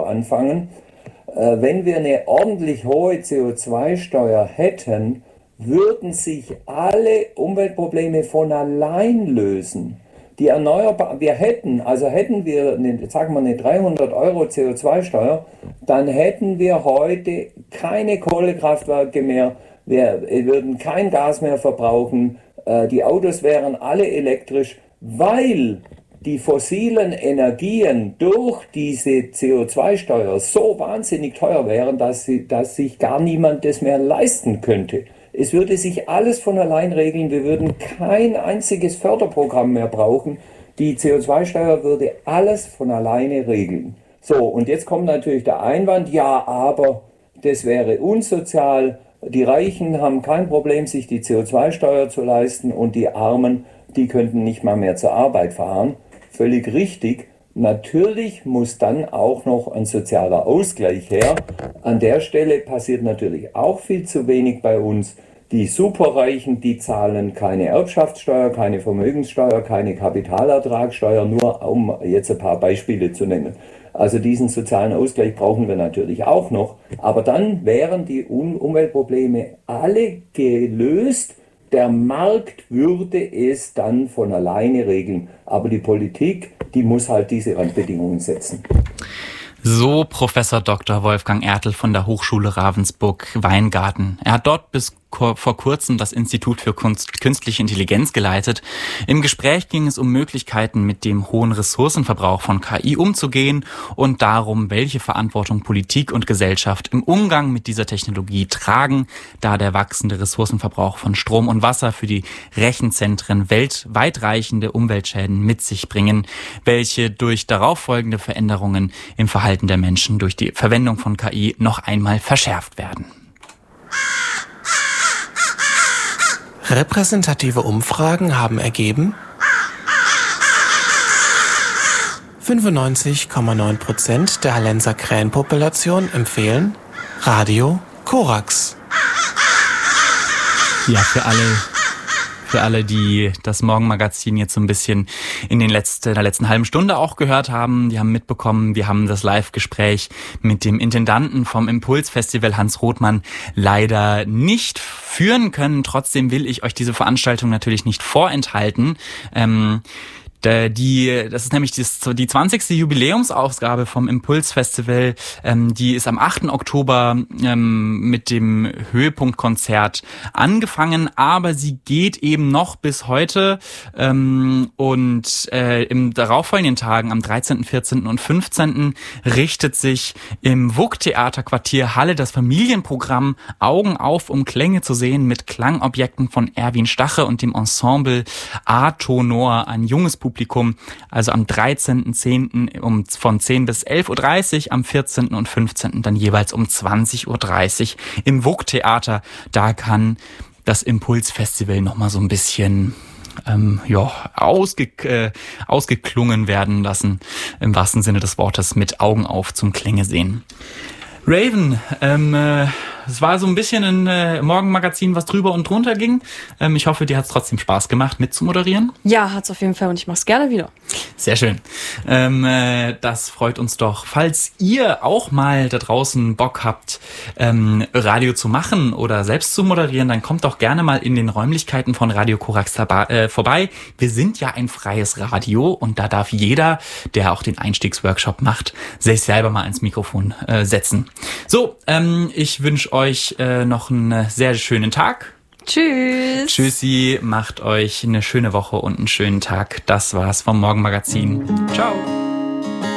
anfangen. Wenn wir eine ordentlich hohe CO2-Steuer hätten, würden sich alle Umweltprobleme von allein lösen. Die Erneuerbaren, hätten wir eine 300 Euro CO2-Steuer, dann hätten wir heute keine Kohlekraftwerke mehr, wir würden kein Gas mehr verbrauchen, die Autos wären alle elektrisch, weil die fossilen Energien durch diese CO2-Steuer so wahnsinnig teuer wären, dass sich gar niemand das mehr leisten könnte. Es würde sich alles von allein regeln, wir würden kein einziges Förderprogramm mehr brauchen. Die CO2-Steuer würde alles von alleine regeln. So, und jetzt kommt natürlich der Einwand, ja, aber das wäre unsozial. Die Reichen haben kein Problem, sich die CO2-Steuer zu leisten und die Armen, die könnten nicht mal mehr zur Arbeit fahren. Völlig richtig. Natürlich muss dann auch noch ein sozialer Ausgleich her. An der Stelle passiert natürlich auch viel zu wenig bei uns. Die Superreichen, die zahlen keine Erbschaftssteuer, keine Vermögenssteuer, keine Kapitalertragssteuer, nur um jetzt ein paar Beispiele zu nennen. Also diesen sozialen Ausgleich brauchen wir natürlich auch noch. Aber dann wären die Umweltprobleme alle gelöst. Der Markt würde es dann von alleine regeln. Aber die Politik, die muss halt diese Randbedingungen setzen. So Professor Dr. Wolfgang Ertl von der Hochschule Ravensburg-Weingarten. Er hat dort bis vor kurzem das Institut für Künstliche Intelligenz geleitet. Im Gespräch ging es um Möglichkeiten, mit dem hohen Ressourcenverbrauch von KI umzugehen und darum, welche Verantwortung Politik und Gesellschaft im Umgang mit dieser Technologie tragen, da der wachsende Ressourcenverbrauch von Strom und Wasser für die Rechenzentren weltweit reichende Umweltschäden mit sich bringen, welche durch darauffolgende Veränderungen im Verhalten der Menschen durch die Verwendung von KI noch einmal verschärft werden. Repräsentative Umfragen haben ergeben, 95,9% der Hallenser Krähenpopulation empfehlen Radio Korax. Ja, für alle, die das Morgenmagazin jetzt so ein bisschen in der letzten halben Stunde auch gehört haben, die haben mitbekommen, wir haben das Live-Gespräch mit dem Intendanten vom Impulsfestival, Hans Rothmann, leider nicht führen können. Trotzdem will ich euch diese Veranstaltung natürlich nicht vorenthalten. Das ist nämlich die 20. Jubiläumsausgabe vom Impulsfestival. Die ist am 8. Oktober mit dem Höhepunktkonzert angefangen, aber sie geht eben noch bis heute. Und im darauffolgenden Tagen, am 13., 14. und 15. richtet sich im WUK-Theaterquartier Halle das Familienprogramm Augen auf, um Klänge zu sehen, mit Klangobjekten von Erwin Stache und dem Ensemble A-Tonor, ein junges Publikum, also am 13.10. von 10 bis 11.30 Uhr, am 14. und 15. dann jeweils um 20.30 Uhr im WUK-Theater. Da kann das Impulsfestival nochmal so ein bisschen ausgeklungen werden lassen, im wahrsten Sinne des Wortes, mit Augen auf zum Klänge sehen. Raven, es war so ein bisschen ein Morgenmagazin, was drüber und drunter ging. Ich hoffe, dir hat es trotzdem Spaß gemacht, mitzumoderieren. Ja, hat's auf jeden Fall und ich mach's gerne wieder. Sehr schön. Das freut uns doch. Falls ihr auch mal da draußen Bock habt, Radio zu machen oder selbst zu moderieren, dann kommt doch gerne mal in den Räumlichkeiten von Radio Korax vorbei. Wir sind ja ein freies Radio und da darf jeder, der auch den Einstiegsworkshop macht, sich selber mal ans Mikrofon setzen. So, ich wünsche euch noch einen sehr schönen Tag. Tschüss. Tschüssi, macht euch eine schöne Woche und einen schönen Tag. Das war's vom Morgenmagazin. Ciao.